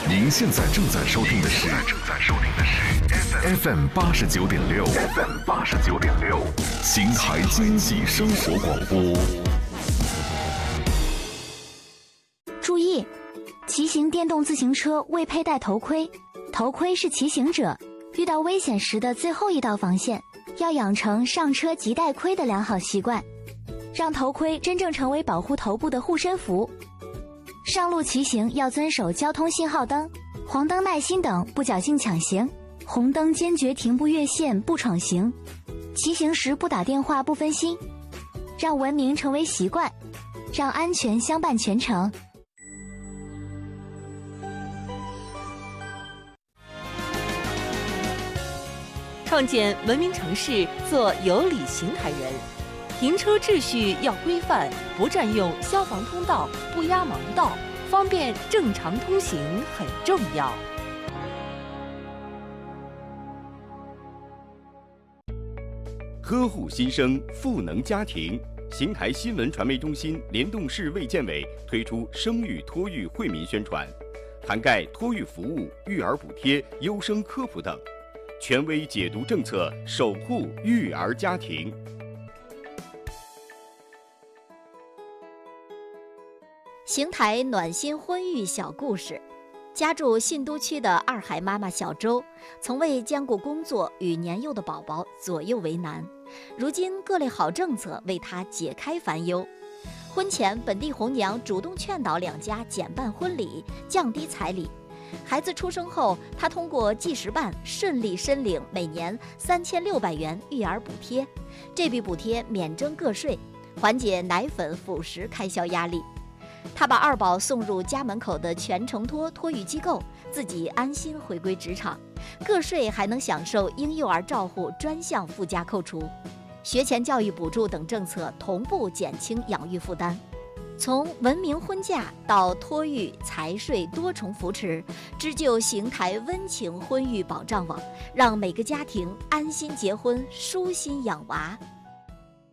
您现在正在收听的是 FM 89.6 邢台经济生活广播。 注意，骑行电动自行车未佩戴头盔，头盔是骑行者遇到危险时的最后一道防线，要养成上车即戴盔的良好习惯，让头盔真正成为保护头部的护身符。上路骑行要遵守交通信号灯、黄灯耐心等，不侥幸抢行；红灯坚决停步越线，不闯行。骑行时不打电话，不分心，让文明成为习惯，让安全相伴全程。 创建文明城市，做有理邢台人。停车秩序要规范，不占用消防通道，不压盲道，方便正常通行很重要。 呵护新生，赋能家庭。邢台新闻传媒中心联动市卫健委推出生育托育惠民宣传，涵盖托育服务、育儿补贴、优生科普等，权威解读政策，守护育儿家庭。 邢台暖心婚育小故事。家住信都区的二孩妈妈小周，从未兼顾工作与年幼的宝宝左右为难，如今各类好政策为她解开烦忧。婚前，本地红娘主动劝导两家减办婚礼，降低彩礼。孩子出生后，她通过计时办顺利申领每年3600元育儿补贴，这笔补贴免征个税，缓解奶粉、辅食开销压力。他把二宝送入家门口的全程托托育机构，自己安心回归职场，个税还能享受婴幼儿照护专项附加扣除，学前教育补助等政策同步减轻养育负担。从文明婚嫁到托育、财税多重扶持，织就邢台温情婚育保障网，让每个家庭安心结婚，舒心养娃。